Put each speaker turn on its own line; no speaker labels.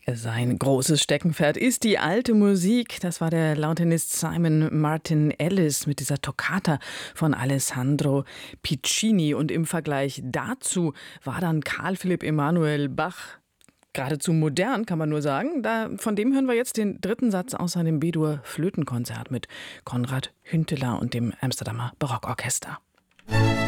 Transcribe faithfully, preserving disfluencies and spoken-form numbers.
Sein großes Steckenpferd ist die alte Musik. Das war der Lautenist Simon Martin Ellis mit dieser Toccata von Alessandro Piccini. Und im Vergleich dazu war dann Carl Philipp Emanuel Bach geradezu modern, kann man nur sagen. Da, von dem hören wir jetzt den dritten Satz aus seinem B-Dur Flötenkonzert mit Konrad Hünteler und dem Amsterdamer Barockorchester.